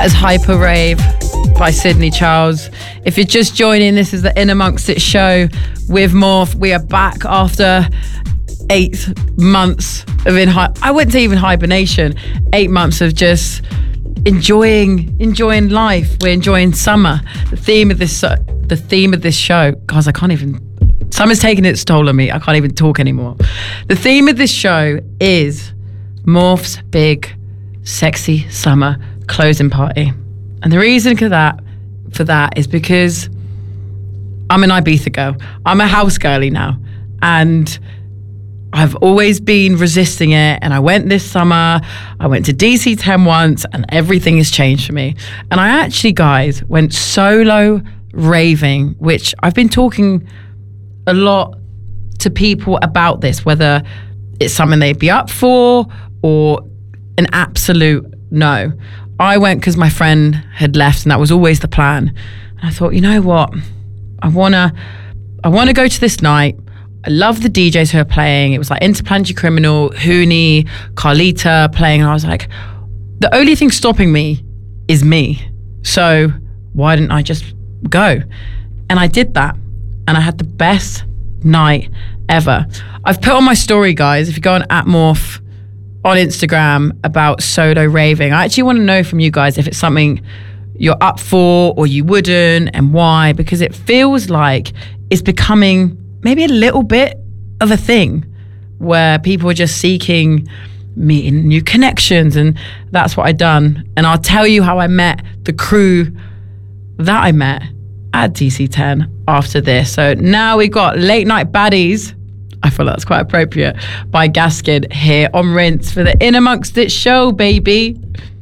Is Hyper Rave by Sydney Charles. If you're just joining, this is the In Amongst It show with Morph. We are back after 8 months of I wouldn't say even hibernation, 8 months of just enjoying life. We're enjoying summer. The theme of this show, guys, I can't even. Summer's taking its toll on me. I can't even talk anymore. The theme of this show is Morph's big, sexy summer closing party. And the reason for that is because I'm an Ibiza girl. I'm a house girly now. And I've always been resisting it. And I went this summer. I went to DC10 once and everything has changed for me. And I actually, guys, went solo raving, which I've been talking a lot to people about this, whether it's something they'd be up for or an absolute no. I went because my friend had left and that was always the plan. And I thought, you know what? I wanna go to this night. I love the DJs who are playing. It was like Interplanetary Criminal, Hooney, Carlita playing. And I was like, the only thing stopping me is me. So why didn't I just go? And I did that. And I had the best night ever. I've put on my story, guys, if you go on @Morph on Instagram about solo raving. I actually want to know from you guys if it's something you're up for or you wouldn't and why, because it feels like it's becoming maybe a little bit of a thing where people are just seeking meeting new connections, and that's what I've done. And I'll tell you how I met the crew that I met at DC10 after this. So now we've got Late Night Baddies, I feel that's quite appropriate, by Gaskin here on Rinse for the In Amongst It show, baby.